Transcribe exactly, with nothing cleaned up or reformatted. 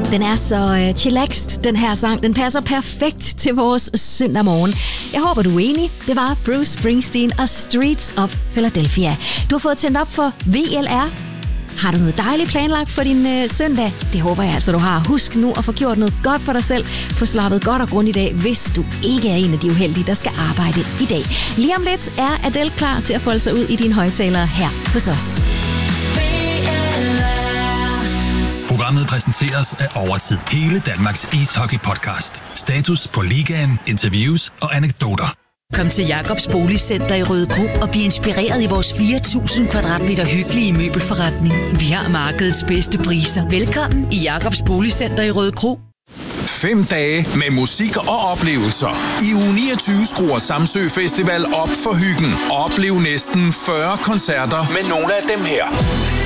Den er så uh, chillaxed, den her sang. Den passer perfekt til vores søndag morgen. Jeg håber, du er enig. Det var Bruce Springsteen og Streets of Philadelphia. Du har fået tændt op for V L R. Har du noget dejligt planlagt for din øh, søndag? Det håber jeg altså, du har. Husk nu at få gjort noget godt for dig selv. Få slappet godt og grundigt af, hvis du ikke er en af de uheldige, der skal arbejde i dag. Lige om lidt er Adele klar til at folde sig ud i dine højtalere her hos os. Programmet præsenteres af Overtid. Hele Danmarks ishockey-podcast. Status på ligaen, interviews og anekdoter. Kom til Jacobs Boligcenter i Rødekro og bliv inspireret i vores fire tusind kvadratmeter hyggelige møbelforretning. Vi har markedets bedste priser. Velkommen i Jacobs Boligcenter i Rødekro. Fem dage med musik og oplevelser. I uge niogtyve skruer Samsø Festival op for hyggen. Oplev næsten fyrre koncerter med nogle af dem her.